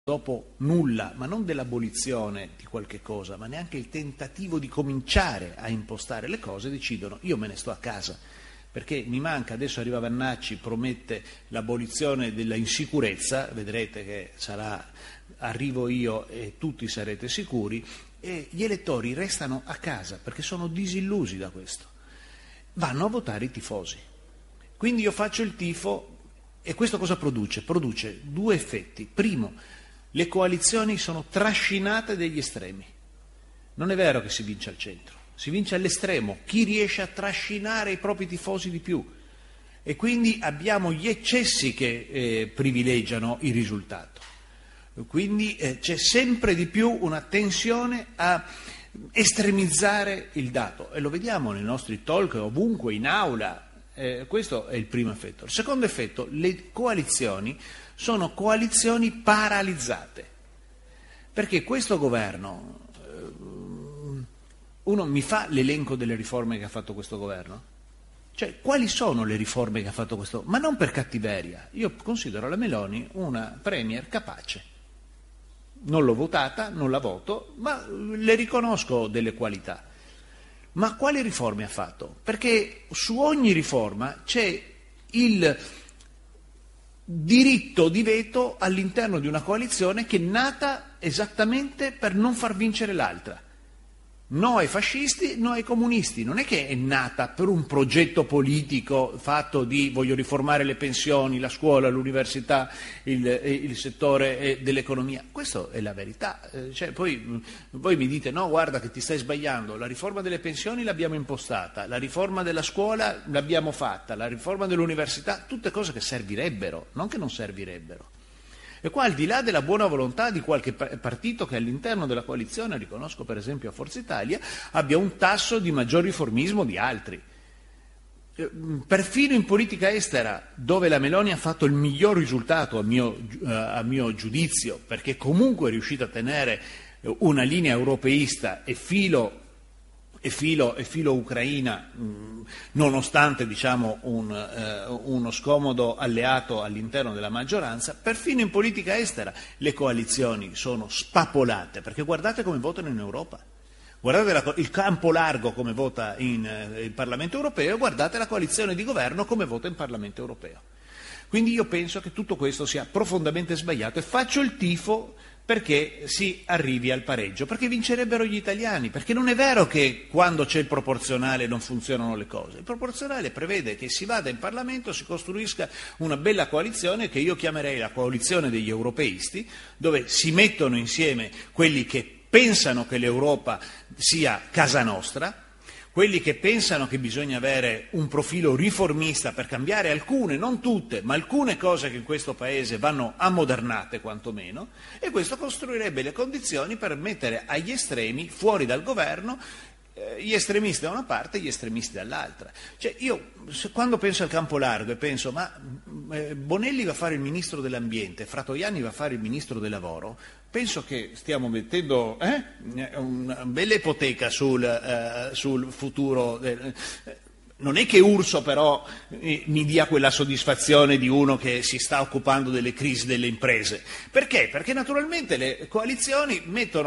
dopo nulla, ma non dell'abolizione di qualche cosa, ma neanche il tentativo di cominciare a impostare le cose, decidono io me ne sto a casa, perché mi manca, adesso arriva Vannacci, promette l'abolizione della insicurezza, vedrete che arrivo io e tutti sarete sicuri, e gli elettori restano a casa perché sono disillusi da questo, vanno a votare i tifosi. Quindi io faccio il tifo e questo cosa produce? Produce due effetti. Primo, le coalizioni sono trascinate dagli estremi. Non è vero che si vince al centro, si vince all'estremo, chi riesce a trascinare i propri tifosi di più. E quindi abbiamo gli eccessi che privilegiano il risultato. Quindi c'è sempre di più una tensione a estremizzare il dato. E lo vediamo nei nostri talk, ovunque, in aula. Questo è il primo effetto. Il secondo effetto, le coalizioni sono coalizioni paralizzate, perché questo governo, uno mi fa l'elenco delle riforme che ha fatto questo governo? Cioè, quali sono le riforme che ha fatto questo? Ma non per cattiveria, io considero la Meloni una premier capace, non l'ho votata, non la voto, ma le riconosco delle qualità. Ma quali riforme ha fatto? Perché su ogni riforma c'è il diritto di veto all'interno di una coalizione che è nata esattamente per non far vincere l'altra. No ai fascisti, no ai comunisti. Non è che è nata per un progetto politico fatto di voglio riformare le pensioni, la scuola, l'università, il settore dell'economia. Questa è la verità. Poi voi mi dite no, guarda che ti stai sbagliando, la riforma delle pensioni l'abbiamo impostata, la riforma della scuola l'abbiamo fatta, la riforma dell'università, tutte cose che servirebbero, non che non servirebbero. E qua, al di là della buona volontà di qualche partito che all'interno della coalizione, riconosco per esempio a Forza Italia, abbia un tasso di maggior riformismo di altri. Perfino in politica estera, dove la Meloni ha fatto il miglior risultato a mio giudizio, perché comunque è riuscita a tenere una linea europeista e filo Ucraina, nonostante diciamo uno scomodo alleato all'interno della maggioranza, perfino in politica estera le coalizioni sono spapolate, perché guardate come votano in Europa, guardate il campo largo come vota in Parlamento europeo, guardate la coalizione di governo come vota in Parlamento europeo. Quindi io penso che tutto questo sia profondamente sbagliato e faccio il tifo perché si arrivi al pareggio, perché vincerebbero gli italiani, perché non è vero che quando c'è il proporzionale non funzionano le cose. Il proporzionale prevede che si vada in Parlamento, si costruisca una bella coalizione che io chiamerei la coalizione degli europeisti, dove si mettono insieme quelli che pensano che l'Europa sia casa nostra, quelli che pensano che bisogna avere un profilo riformista per cambiare alcune, non tutte, ma alcune cose che in questo Paese vanno ammodernate quantomeno, e questo costruirebbe le condizioni per mettere agli estremi, fuori dal governo, gli estremisti da una parte e gli estremisti dall'altra. Cioè io quando penso al campo largo e penso ma Bonelli va a fare il ministro dell'ambiente, Fratoianni va a fare il ministro del lavoro, penso che stiamo mettendo una bella ipoteca sul futuro. Non è che Urso però mi dia quella soddisfazione di uno che si sta occupando delle crisi delle imprese. Perché? Perché naturalmente le coalizioni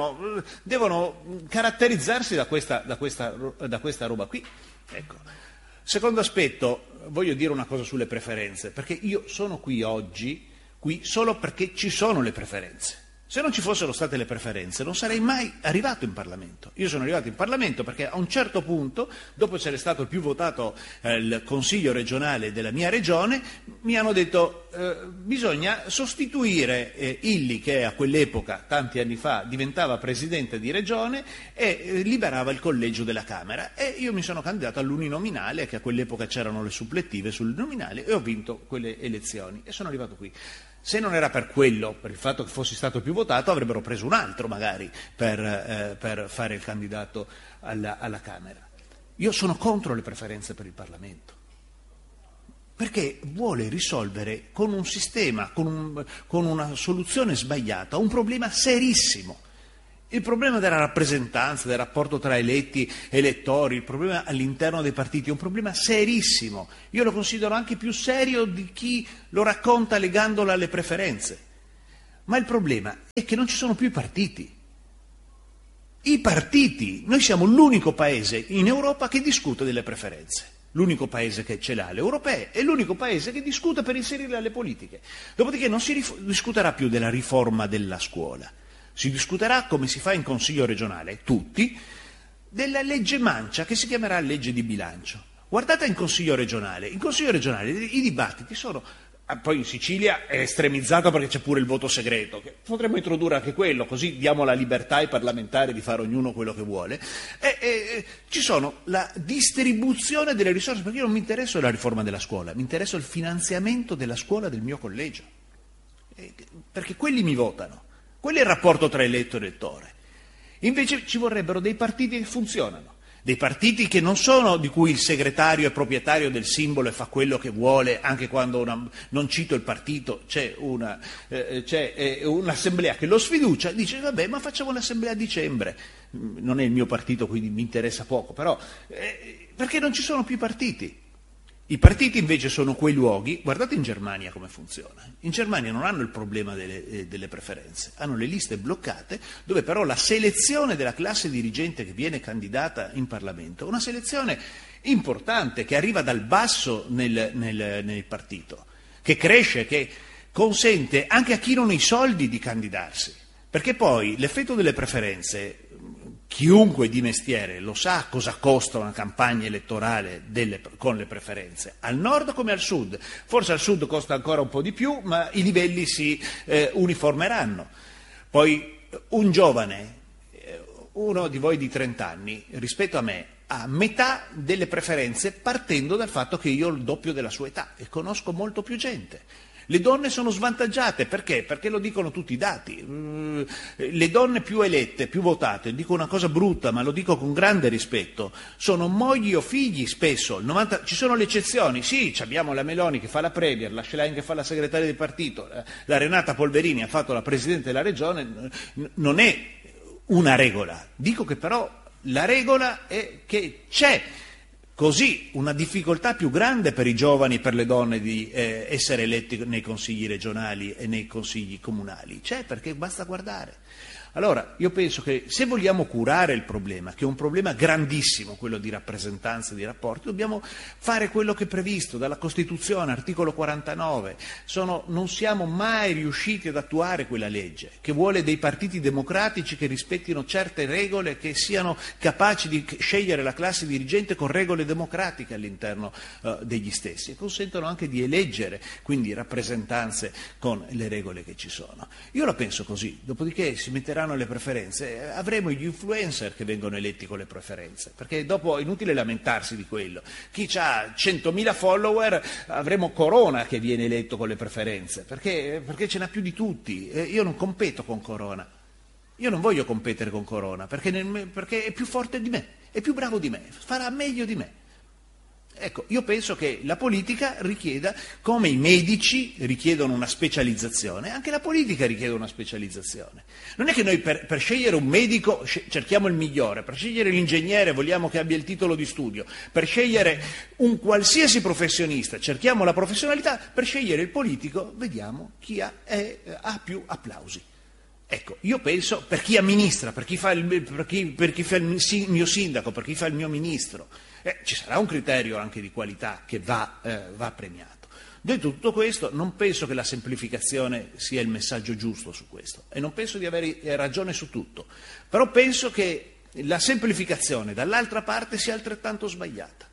devono caratterizzarsi da questa roba qui. Ecco. Secondo aspetto, voglio dire una cosa sulle preferenze, perché io sono qui oggi solo perché ci sono le preferenze. Se non ci fossero state le preferenze non sarei mai arrivato in Parlamento. Io sono arrivato in Parlamento perché a un certo punto, dopo essere stato il più votato il Consiglio regionale della mia regione, mi hanno detto bisogna sostituire Illy, che a quell'epoca, tanti anni fa, diventava presidente di regione e liberava il collegio della Camera. E io mi sono candidato all'uninominale, che a quell'epoca c'erano le supplettive sull'uninominale, e ho vinto quelle elezioni e sono arrivato qui. Se non era per quello, per il fatto che fossi stato più votato, avrebbero preso un altro magari per fare il candidato alla Camera. Io sono contro le preferenze per il Parlamento, perché vuole risolvere con un sistema, con una soluzione sbagliata, un problema serissimo. Il problema della rappresentanza, del rapporto tra eletti e elettori, il problema all'interno dei partiti è un problema serissimo. Io lo considero anche più serio di chi lo racconta legandolo alle preferenze. Ma il problema è che non ci sono più i partiti. I partiti, noi siamo l'unico paese in Europa che discute delle preferenze. L'unico paese che ce l'ha, le europee, è l'unico paese che discute per inserirle alle politiche. Dopodiché non si discuterà più della riforma della scuola, si discuterà, come si fa in Consiglio regionale, tutti, della legge mancia che si chiamerà legge di bilancio. Guardate in Consiglio regionale i dibattiti sono... Poi in Sicilia è estremizzato perché c'è pure il voto segreto, che potremmo introdurre anche quello, così diamo la libertà ai parlamentari di fare ognuno quello che vuole. Ci sono la distribuzione delle risorse, perché io non mi interesso della riforma della scuola, mi interessa il finanziamento della scuola del mio collegio, perché quelli mi votano, quello è il rapporto tra eletto e elettore. Invece ci vorrebbero dei partiti che funzionano. Dei partiti che non sono di cui il segretario è proprietario del simbolo e fa quello che vuole, anche quando non cito il partito, c'è un'assemblea che lo sfiducia, dice vabbè ma facciamo l'assemblea a dicembre, non è il mio partito quindi mi interessa poco, però perché non ci sono più partiti. I partiti invece sono quei luoghi, guardate in Germania come funziona, in Germania non hanno il problema delle preferenze, hanno le liste bloccate dove però la selezione della classe dirigente che viene candidata in Parlamento è una selezione importante che arriva dal basso nel partito, che cresce, che consente anche a chi non ha i soldi di candidarsi, perché poi l'effetto delle preferenze... Chiunque di mestiere lo sa cosa costa una campagna elettorale con le preferenze, al nord come al sud. Forse al sud costa ancora un po' di più, ma i livelli si uniformeranno. Poi un giovane, uno di voi di 30 anni, rispetto a me, ha metà delle preferenze partendo dal fatto che io ho il doppio della sua età e conosco molto più gente. Le donne sono svantaggiate, perché? Perché lo dicono tutti i dati. Le donne più elette, più votate, dico una cosa brutta ma lo dico con grande rispetto, sono mogli o figli spesso, ci sono le eccezioni, sì, abbiamo la Meloni che fa la Premier, la Schlein che fa la segretaria del partito, la Renata Polverini ha fatto la Presidente della Regione, non è una regola, dico che però la regola è che c'è così una difficoltà più grande per i giovani e per le donne di essere eletti nei consigli regionali e nei consigli comunali. C'è, perché basta guardare. Allora, io penso che se vogliamo curare il problema, che è un problema grandissimo, quello di rappresentanza e di rapporti, dobbiamo fare quello che è previsto dalla Costituzione, articolo 49. Non siamo mai riusciti ad attuare quella legge, che vuole dei partiti democratici che rispettino certe regole, che siano capaci di scegliere la classe dirigente con regole democratiche all'interno degli stessi, e consentono anche di eleggere, quindi rappresentanze con le regole che ci sono. Io la penso così, dopodiché si metteranno le preferenze, avremo gli influencer che vengono eletti con le preferenze, perché dopo è inutile lamentarsi di quello. Chi ha 100.000 follower, avremo Corona che viene eletto con le preferenze, perché ce n'ha più di tutti. Io non competo con Corona, io non voglio competere con Corona, perché è più forte di me, è più bravo di me, farà meglio di me. Ecco, io penso che la politica richieda, come i medici richiedono una specializzazione, anche la politica richiede una specializzazione. Non è che noi per scegliere un medico cerchiamo il migliore, per scegliere l'ingegnere vogliamo che abbia il titolo di studio, per scegliere un qualsiasi professionista cerchiamo la professionalità, per scegliere il politico vediamo chi ha più applausi. Ecco, io penso per chi amministra, per chi fa il mio sindaco, per chi fa il mio ministro, ci sarà un criterio anche di qualità che va premiato. Detto tutto questo, non penso che la semplificazione sia il messaggio giusto su questo e non penso di avere ragione su tutto, però penso che la semplificazione dall'altra parte sia altrettanto sbagliata.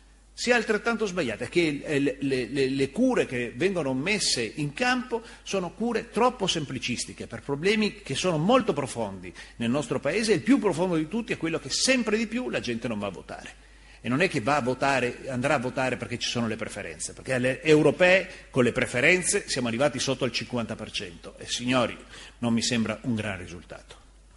Che le cure che vengono messe in campo sono cure troppo semplicistiche per problemi che sono molto profondi nel nostro Paese, e il più profondo di tutti è quello che sempre di più la gente non va a votare. E non è che andrà a votare perché ci sono le preferenze, perché alle europee con le preferenze siamo arrivati sotto il 50% e signori, non mi sembra un gran risultato.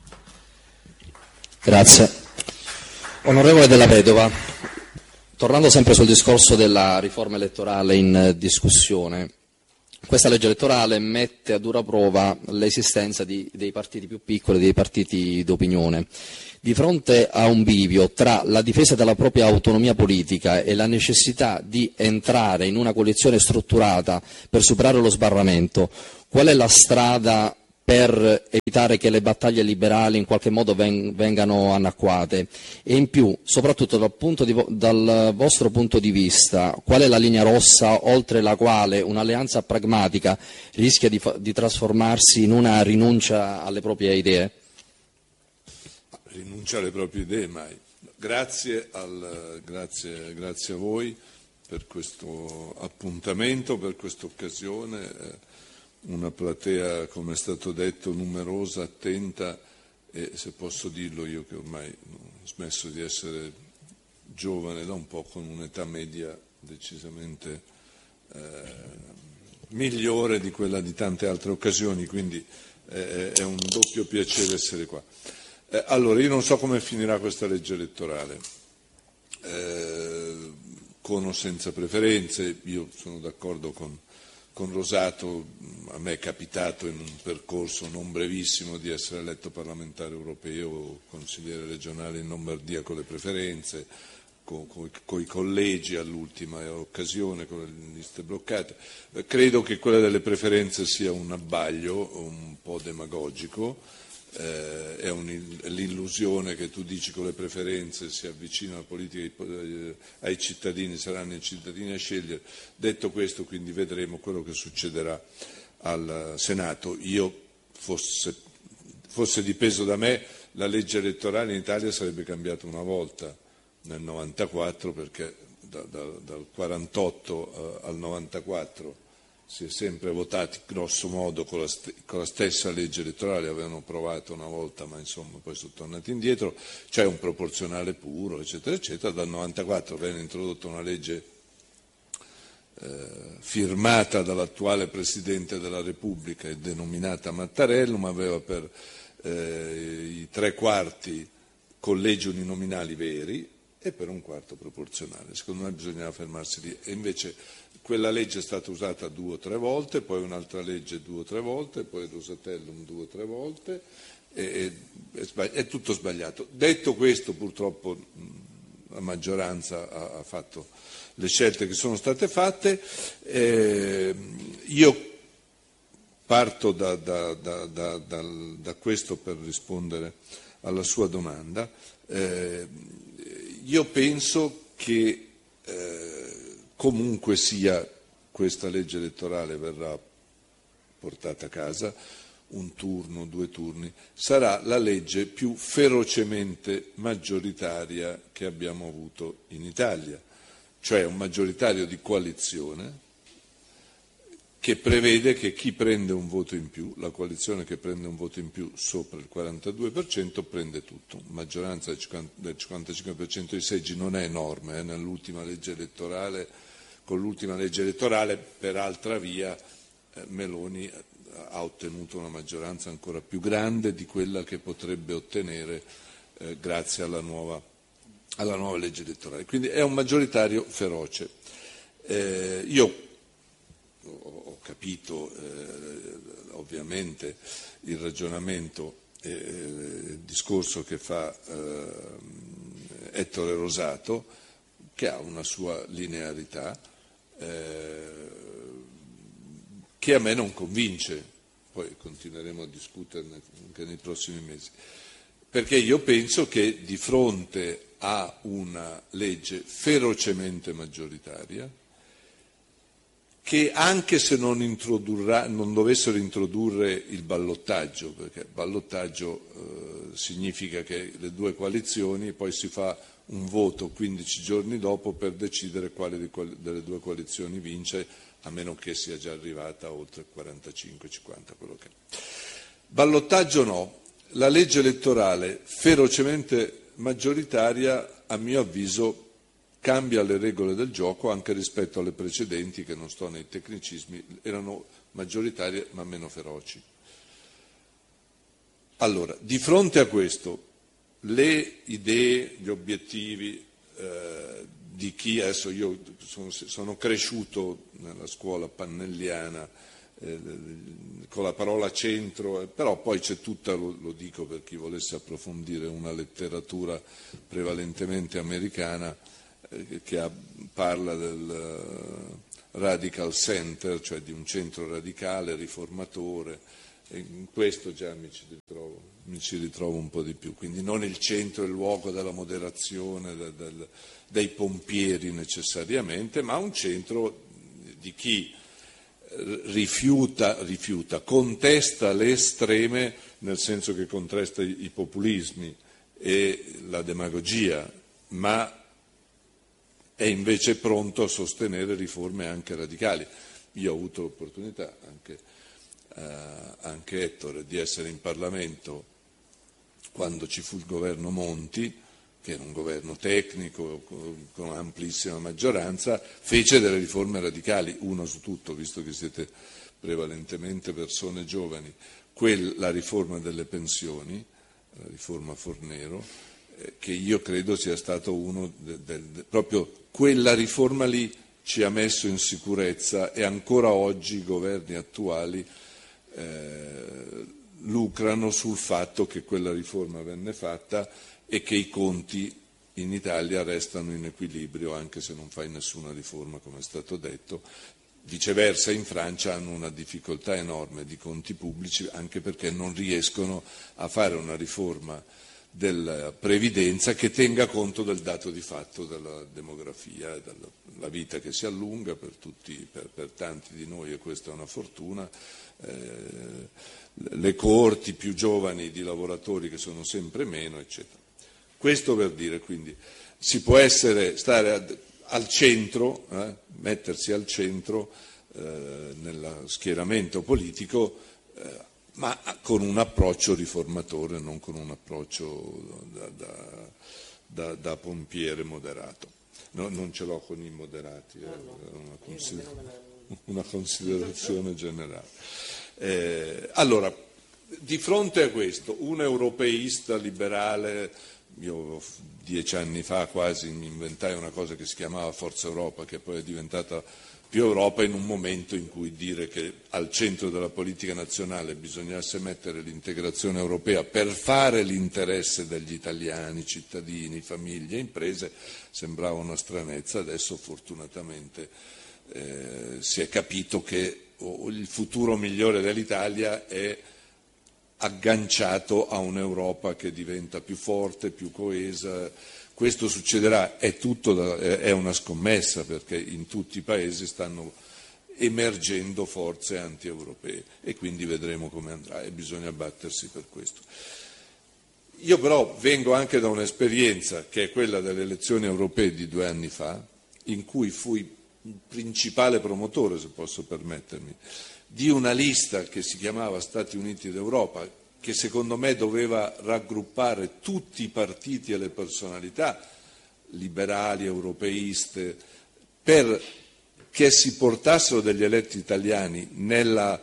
Grazie. Onorevole Della Vedova, tornando sempre sul discorso della riforma elettorale in discussione, questa legge elettorale mette a dura prova l'esistenza dei partiti più piccoli, dei partiti d'opinione. Di fronte a un bivio tra la difesa della propria autonomia politica e la necessità di entrare in una coalizione strutturata per superare lo sbarramento, qual è la strada per evitare che le battaglie liberali in qualche modo vengano annacquate? E in più, soprattutto dal vostro punto di vista, qual è la linea rossa oltre la quale un'alleanza pragmatica rischia di trasformarsi in una rinuncia alle proprie idee? Rinuncia alle proprie idee mai. Grazie a voi per questo appuntamento, per questa occasione. Una platea, come è stato detto, numerosa, attenta e, se posso dirlo io che ormai ho smesso di essere giovane da un po', con un'età media decisamente migliore di quella di tante altre occasioni, quindi è un doppio piacere essere qua. Allora, io non so come finirà questa legge elettorale, con o senza preferenze. Io sono d'accordo con Rosato. A me è capitato in un percorso non brevissimo di essere eletto parlamentare europeo, consigliere regionale in Lombardia con le preferenze, con i collegi all'ultima occasione, con le liste bloccate. Credo che quella delle preferenze sia un abbaglio un po' demagogico. È l'illusione che tu dici con le preferenze si avvicina la politica ai cittadini, saranno i cittadini a scegliere. Detto questo, quindi vedremo quello che succederà al Senato. Io, fosse dipeso da me, la legge elettorale in Italia sarebbe cambiata una volta, nel 94, perché dal 48 al 94 si è sempre votati grosso modo con la stessa legge elettorale. Avevano provato una volta, ma insomma poi sono tornati indietro. C'è un proporzionale puro, eccetera, eccetera. Dal 94 venne introdotta una legge firmata dall'attuale Presidente della Repubblica e denominata Mattarellum, aveva per i 3/4 collegi uninominali veri e per un quarto proporzionale. Secondo me bisognava fermarsi lì. E invece quella legge è stata usata 2 o 3 volte, poi un'altra legge 2 o 3 volte, poi il Rosatellum 2 o 3 volte, è tutto sbagliato. Detto questo, purtroppo la maggioranza ha fatto le scelte che sono state fatte. Io parto da questo per rispondere alla sua domanda. Io penso che comunque sia questa legge elettorale verrà portata a casa, 1 turno, 2 turni, sarà la legge più ferocemente maggioritaria che abbiamo avuto in Italia, cioè un maggioritario di coalizione che prevede che chi prende un voto in più, la coalizione che prende un voto in più sopra il 42%, prende tutto. Maggioranza del 55% dei seggi non è enorme, nell'ultima legge elettorale, con l'ultima legge elettorale per altra via Meloni ha ottenuto una maggioranza ancora più grande di quella che potrebbe ottenere grazie alla nuova legge elettorale. Quindi è un maggioritario feroce. Io ho capito ovviamente il ragionamento, il discorso che fa Ettore Rosato, che ha una sua linearità che a me non convince. Poi continueremo a discuterne anche nei prossimi mesi, perché io penso che di fronte a una legge ferocemente maggioritaria, che anche se non dovessero introdurre il ballottaggio, perché ballottaggio significa che le 2 coalizioni, poi si fa un voto 15 giorni dopo per decidere quale delle 2 coalizioni vince, a meno che sia già arrivata oltre il 45-50, quello che è. Ballottaggio no. La legge elettorale ferocemente maggioritaria, a mio avviso, cambia le regole del gioco anche rispetto alle precedenti, che non sto nei tecnicismi, erano maggioritarie ma meno feroci. Allora, di fronte a questo, le idee, gli obiettivi di chi, adesso io sono cresciuto nella scuola pannelliana con la parola centro, però poi c'è tutta, lo dico per chi volesse approfondire, una letteratura prevalentemente americana che parla del radical center, cioè di un centro radicale, riformatore, E in questo già mi ci ritrovo un po' di più, quindi non il centro e il luogo della moderazione, dei pompieri necessariamente, ma un centro di chi rifiuta, contesta le estreme, nel senso che contesta i populismi e la demagogia, ma è invece pronto a sostenere riforme anche radicali. Io ho avuto l'opportunità, anche Ettore, di essere in Parlamento quando ci fu il governo Monti, che era un governo tecnico con amplissima maggioranza, fece delle riforme radicali, una su tutto, visto che siete prevalentemente persone giovani, la riforma delle pensioni, la riforma Fornero, che io credo sia stato proprio quella riforma lì ci ha messo in sicurezza, e ancora oggi i governi attuali lucrano sul fatto che quella riforma venne fatta e che i conti in Italia restano in equilibrio anche se non fai nessuna riforma, come è stato detto. Viceversa, in Francia hanno una difficoltà enorme di conti pubblici, anche perché non riescono a fare una riforma della previdenza che tenga conto del dato di fatto della demografia, della vita che si allunga per tanti di noi, e questa è una fortuna, le coorti più giovani di lavoratori che sono sempre meno, eccetera. Questo per dire, quindi, si può stare al centro, mettersi al centro nello schieramento politico, ma con un approccio riformatore, non con un approccio da pompiere moderato. No, non ce l'ho con i moderati, una considerazione generale. Allora, di fronte a questo, un europeista liberale, io 10 anni fa quasi mi inventai una cosa che si chiamava Forza Europa, che poi è diventata più Europa, in un momento in cui dire che al centro della politica nazionale bisognasse mettere l'integrazione europea per fare l'interesse degli italiani, cittadini, famiglie, imprese, sembrava una stranezza. Adesso fortunatamente si è capito che il futuro migliore dell'Italia è agganciato a un'Europa che diventa più forte, più coesa. Questo succederà, è una scommessa, perché in tutti i paesi stanno emergendo forze anti-europee e quindi vedremo come andrà, e bisogna battersi per questo. Io però vengo anche da un'esperienza che è quella delle elezioni europee di 2 anni fa, in cui fui il principale promotore, se posso permettermi, di una lista che si chiamava Stati Uniti d'Europa, che secondo me doveva raggruppare tutti i partiti e le personalità liberali, europeiste, perché si portassero degli eletti italiani nel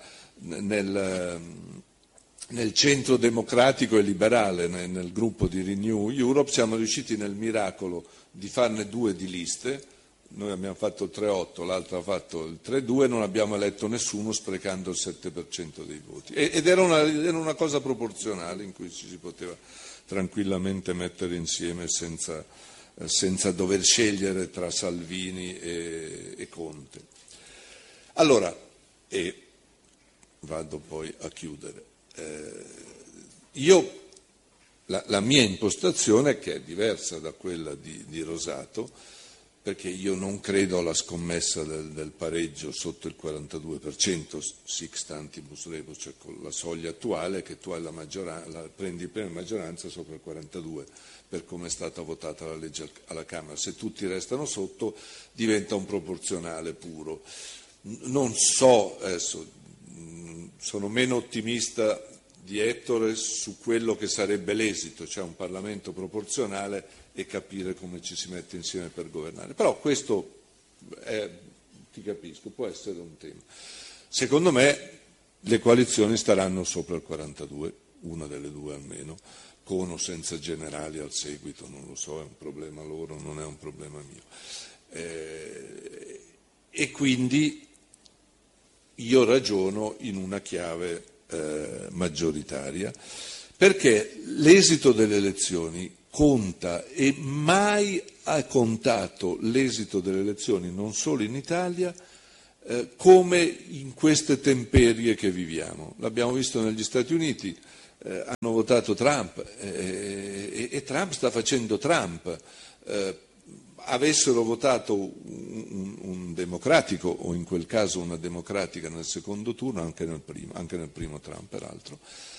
centro democratico e liberale, nel gruppo di Renew Europe. Siamo riusciti nel miracolo di farne 2 di liste. Noi abbiamo fatto il 3-8, l'altro ha fatto il 3-2, non abbiamo eletto nessuno, sprecando il 7% dei voti. Ed era una cosa proporzionale, in cui ci si poteva tranquillamente mettere insieme senza dover scegliere tra Salvini e Conte. Allora, e vado poi a chiudere. La mia impostazione, che è diversa da quella di Rosato, perché io non credo alla scommessa del pareggio sotto il 42%, sic stantibus rebus, cioè con la soglia attuale, che tu hai prendi il premio di maggioranza sopra il 42%, per come è stata votata la legge alla Camera. Se tutti restano sotto, diventa un proporzionale puro. Non so, adesso, sono meno ottimista di Ettore su quello che sarebbe l'esito, cioè un Parlamento proporzionale, e capire come ci si mette insieme per governare. Però questo, ti capisco, può essere un tema. Secondo me le coalizioni staranno sopra il 42, una delle 2 almeno, con o senza generali al seguito, non lo so, è un problema loro, non è un problema mio. E quindi io ragiono in una chiave maggioritaria, perché l'esito delle elezioni conta, e mai ha contato l'esito delle elezioni, non solo in Italia, come in queste temperie che viviamo. L'abbiamo visto negli Stati Uniti, hanno votato Trump e Trump sta facendo Trump. Avessero votato un democratico, o in quel caso una democratica nel secondo turno, anche nel primo Trump peraltro,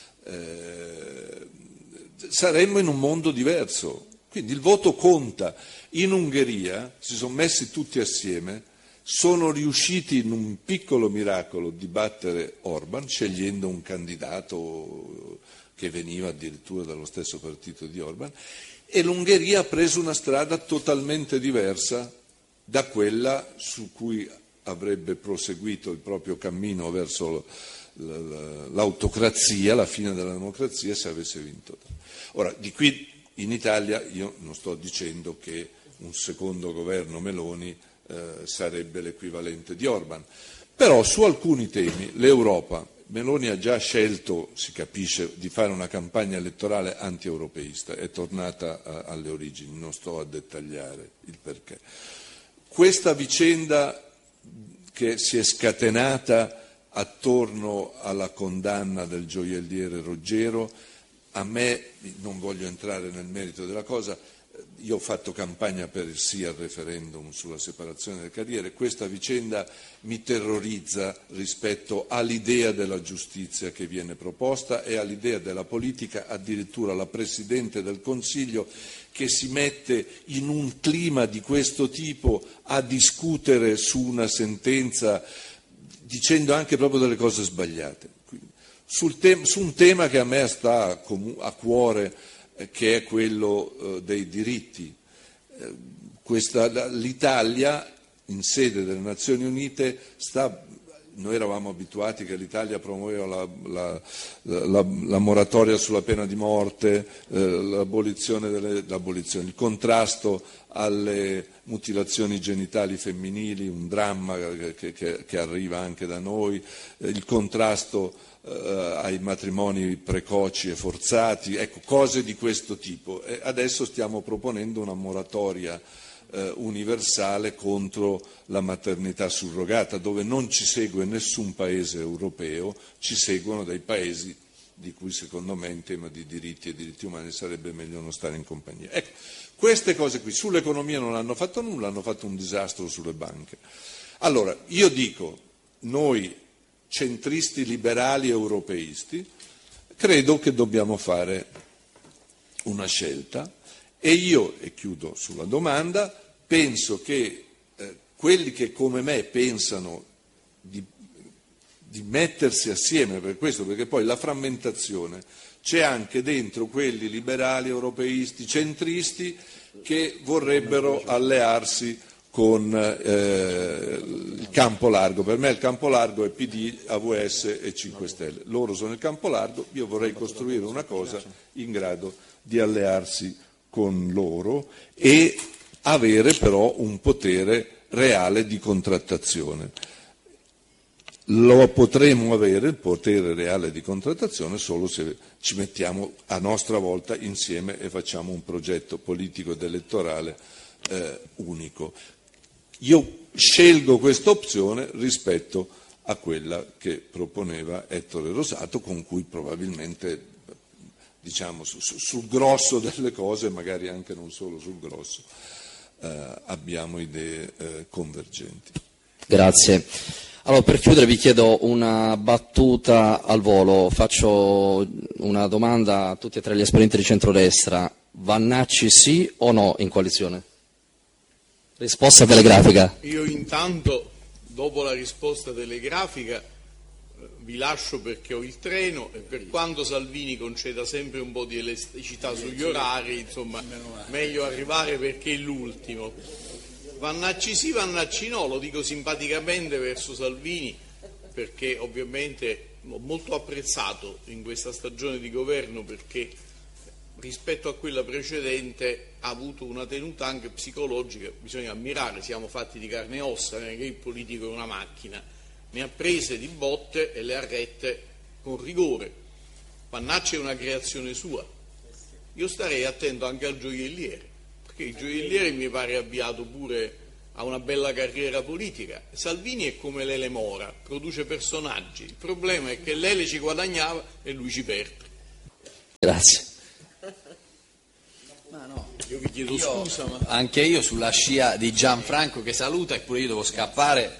saremmo in un mondo diverso. Quindi il voto conta. In Ungheria si sono messi tutti assieme, sono riusciti in un piccolo miracolo di battere Orban, scegliendo un candidato che veniva addirittura dallo stesso partito di Orban, e l'Ungheria ha preso una strada totalmente diversa da quella su cui avrebbe proseguito il proprio cammino verso l'autocrazia, la fine della democrazia, se avesse vinto. Ora, di qui in Italia io non sto dicendo che un secondo governo Meloni sarebbe l'equivalente di Orban, però su alcuni temi l'Europa, Meloni ha già scelto, si capisce, di fare una campagna elettorale anti-europeista, è tornata alle origini, non sto a dettagliare il perché. Questa vicenda che si è scatenata attorno alla condanna del gioielliere Roggero, a me, non voglio entrare nel merito della cosa, io ho fatto campagna per il sì al referendum sulla separazione delle carriere, questa vicenda mi terrorizza rispetto all'idea della giustizia che viene proposta e all'idea della politica, addirittura la Presidente del Consiglio che si mette in un clima di questo tipo a discutere su una sentenza dicendo anche proprio delle cose sbagliate. Su un tema che a me sta a cuore, che è quello dei diritti. L'Italia, in sede delle Nazioni Unite, noi eravamo abituati che l'Italia promuoveva la moratoria sulla pena di morte, il contrasto alle mutilazioni genitali femminili, un dramma che arriva anche da noi, il contrasto ai matrimoni precoci e forzati, ecco, cose di questo tipo. E adesso stiamo proponendo una moratoria universale contro la maternità surrogata, dove non ci segue nessun paese europeo, ci seguono dei paesi di cui secondo me in tema di diritti e diritti umani sarebbe meglio non stare in compagnia. Ecco, queste cose qui sull'economia non hanno fatto nulla, hanno fatto un disastro sulle banche. Allora, io dico, noi centristi liberali europeisti, credo che dobbiamo fare una scelta e io, e chiudo sulla domanda, penso che quelli che come me pensano di mettersi assieme per questo, perché poi la frammentazione c'è anche dentro quelli liberali, europeisti, centristi che vorrebbero allearsi con il campo largo. Per me il campo largo è PD, AVS e 5 Stelle. Loro sono il campo largo, io vorrei costruire una cosa in grado di allearsi con loro e avere però un potere reale di contrattazione. Lo potremo avere il potere reale di contrattazione solo se ci mettiamo a nostra volta insieme e facciamo un progetto politico ed elettorale unico. Io scelgo questa opzione rispetto a quella che proponeva Ettore Rosato, con cui probabilmente, diciamo, sul grosso delle cose, magari anche non solo sul grosso, abbiamo idee convergenti. Grazie. Allora, per chiudere vi chiedo una battuta al volo, faccio una domanda a tutti e tre gli esponenti di centrodestra: Vannacci sì o no in coalizione? Risposta telegrafica. Io intanto, dopo la risposta telegrafica, vi lascio perché ho il treno e per quanto Salvini conceda sempre un po' di elasticità sugli orari, insomma, meglio arrivare perché è l'ultimo. Vannacci sì, Vannacci no, lo dico simpaticamente verso Salvini perché ovviamente l'ho molto apprezzato in questa stagione di governo perché rispetto a quella precedente ha avuto una tenuta anche psicologica, bisogna ammirare, siamo fatti di carne e ossa, non è che il politico è una macchina, ne ha prese di botte e le ha rette con rigore. Vannacci è una creazione sua, io starei attento anche al gioielliere, perché il gioielliere mi pare avviato pure ha una bella carriera politica. Salvini è come l'Ele Mora, produce personaggi. Il problema è che l'Ele ci guadagnava e lui ci perde. Grazie. Io vi chiedo scusa, ma... Anche io sulla scia di Gianfranco che saluta, eppure io devo scappare,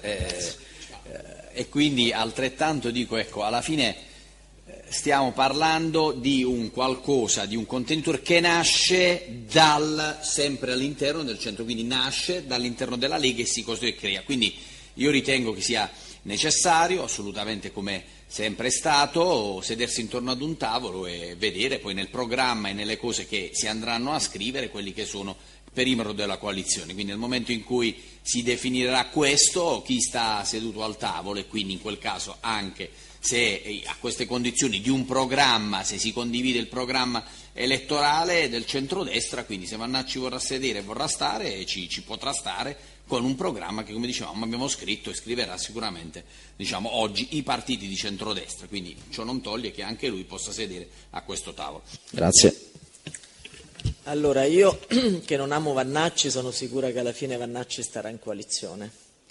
e quindi altrettanto dico, ecco, alla fine stiamo parlando di un qualcosa, di un contenitore che nasce sempre all'interno del centro, quindi nasce dall'interno della Lega e si costruisce e crea. Quindi io ritengo che sia necessario, assolutamente come sempre è stato, sedersi intorno ad un tavolo e vedere poi nel programma e nelle cose che si andranno a scrivere quelli che sono il perimetro della coalizione. Quindi nel momento in cui si definirà questo, chi sta seduto al tavolo, e quindi in quel caso anche se a queste condizioni di un programma, se si condivide il programma elettorale del centrodestra, quindi se Vannacci vorrà sedere e vorrà stare, ci potrà stare con un programma che, come dicevamo, abbiamo scritto e scriverà sicuramente, diciamo, oggi i partiti di centrodestra, quindi ciò non toglie che anche lui possa sedere a questo tavolo. Grazie. Allora, io che non amo Vannacci sono sicura che alla fine Vannacci starà in coalizione.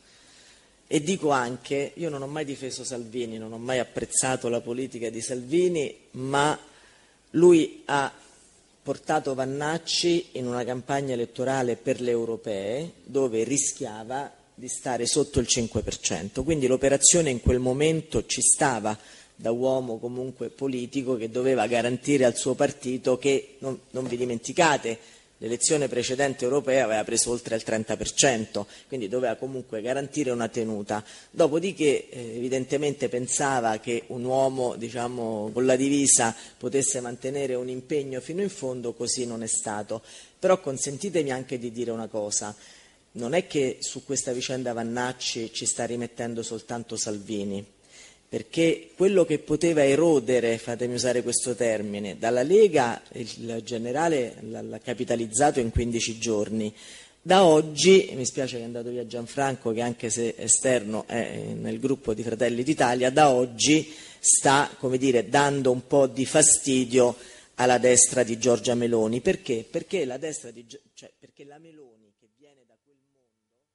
E dico anche, io non ho mai difeso Salvini, non ho mai apprezzato la politica di Salvini, ma lui ha portato Vannacci in una campagna elettorale per le europee dove rischiava di stare sotto il 5%, quindi l'operazione in quel momento ci stava da uomo comunque politico che doveva garantire al suo partito che, non vi dimenticate, l'elezione precedente europea aveva preso oltre il 30%, quindi doveva comunque garantire una tenuta. Dopodiché evidentemente pensava che un uomo, diciamo, con la divisa potesse mantenere un impegno fino in fondo, così non è stato. Però consentitemi anche di dire una cosa, non è che su questa vicenda Vannacci ci sta rimettendo soltanto Salvini, perché quello che poteva erodere, fatemi usare questo termine, dalla Lega il generale l'ha capitalizzato in 15 giorni. Da oggi, mi spiace che è andato via Gianfranco, che anche se esterno è nel gruppo di Fratelli d'Italia, da oggi sta, come dire, dando un po' di fastidio alla destra di Giorgia Meloni. Perché? Perché la destra perché la Meloni che viene da quel mondo...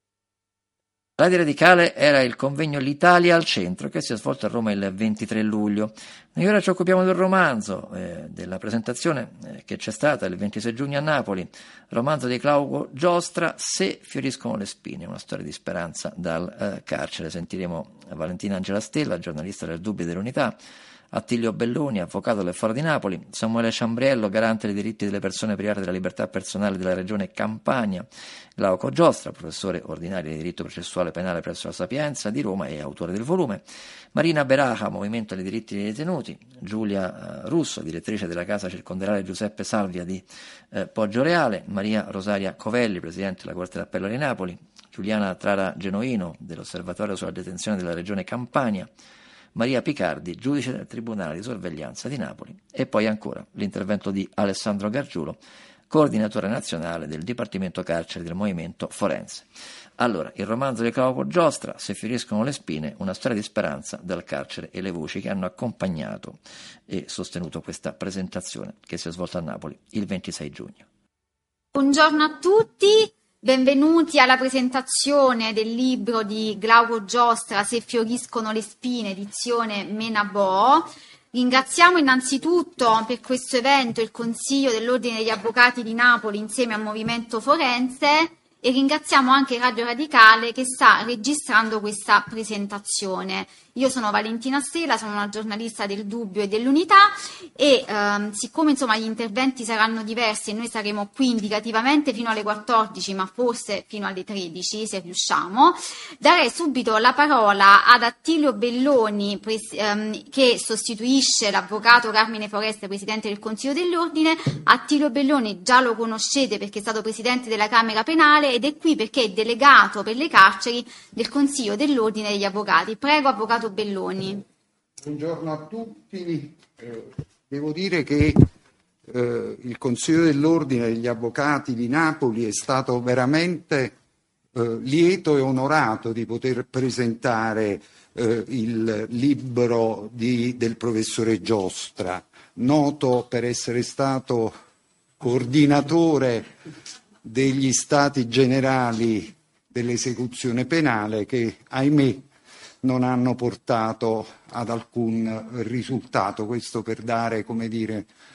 Radio Radicale era il convegno L'Italia al centro che si è svolto a Roma il 23 luglio. Noi ora ci occupiamo del romanzo, della presentazione che c'è stata il 26 giugno a Napoli, romanzo di Glauco Giostra, Se fioriscono le spine, una storia di speranza dal carcere. Sentiremo Valentina Angela Stella, giornalista del Dubbio dell'Unità, Attilio Belloni, avvocato del Foro di Napoli, Samuele Ciambriello, garante dei diritti delle persone private della libertà personale della Regione Campania, Glauco Giostra, professore ordinario di diritto processuale penale presso la Sapienza di Roma e autore del volume, Marina Beraca, Movimento dei diritti dei detenuti, Giulia Russo, direttrice della Casa Circondariale Giuseppe Salvia di Poggioreale, Maria Rosaria Covelli, presidente della Corte d'Appello di Napoli, Giuliana Trara Genoino, dell'Osservatorio sulla detenzione della Regione Campania, Maria Picardi, giudice del Tribunale di Sorveglianza di Napoli, e poi ancora l'intervento di Alessandro Gargiulo, coordinatore nazionale del Dipartimento Carceri del Movimento Forense. Allora, il romanzo di Glauco Giostra, Se fioriscono le spine, una storia di speranza dal carcere, e le voci che hanno accompagnato e sostenuto questa presentazione che si è svolta a Napoli il 26 giugno. Buongiorno a tutti. Benvenuti alla presentazione del libro di Glauco Giostra, Se fioriscono le spine, edizione Menabò. Ringraziamo innanzitutto per questo evento il Consiglio dell'Ordine degli Avvocati di Napoli insieme al Movimento Forense, e ringraziamo anche Radio Radicale che sta registrando questa presentazione. Io sono Valentina Stella, sono una giornalista del Dubbio e dell'Unità, e siccome insomma gli interventi saranno diversi e noi saremo qui indicativamente fino alle 14, ma forse fino alle 13 se riusciamo, darei subito la parola ad Attilio Belloni, che sostituisce l'avvocato Carmine Foreste, presidente del Consiglio dell'Ordine. Attilio Belloni già lo conoscete perché è stato presidente della Camera Penale ed è qui perché è delegato per le carceri del Consiglio dell'Ordine degli Avvocati. Prego, avvocato Belloni. Buongiorno a tutti. Devo dire che il Consiglio dell'Ordine degli Avvocati di Napoli è stato veramente lieto e onorato di poter presentare il libro del professore Giostra, noto per essere stato coordinatore degli Stati Generali dell'esecuzione penale che, ahimè, non hanno portato ad alcun risultato. Questo per dare, come dire,